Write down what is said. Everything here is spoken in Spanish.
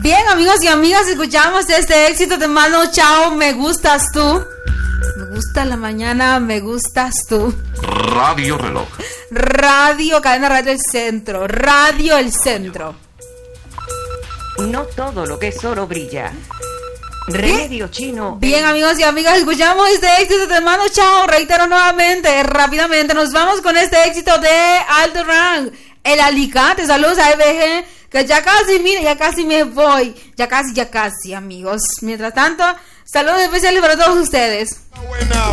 Bien, amigos y amigas, escuchamos este éxito de Mano Chao, Me Gustas Tú. Me gusta la mañana, me gustas tú. Radio Reloj. Radio, cadena Radio El Centro. Radio El Centro. No todo lo que es oro brilla. Remedio chino. Bien, amigos y amigas, escuchamos este éxito de Mano Chao. Reitero nuevamente, rápidamente, nos vamos con este éxito de Alderan, El Alicate. Saludos a EBG, que ya casi, mire, ya casi me voy. Ya casi, amigos. Mientras tanto, saludos especiales para todos ustedes. Buena.